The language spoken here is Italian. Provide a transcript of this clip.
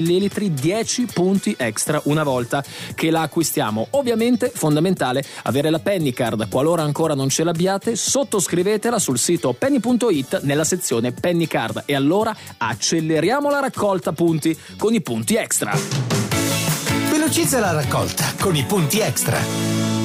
millilitri, 10 punti extra una volta che la acquistiamo. Ovviamente fondamentale avere la Pennycard. Qualora ancora non ce l'abbiate, sottoscrivetela sul sito penny.it nella sezione Pennycard e allora acceleriamo la raccolta punti con i punti extra. Velocizza la raccolta con i punti extra.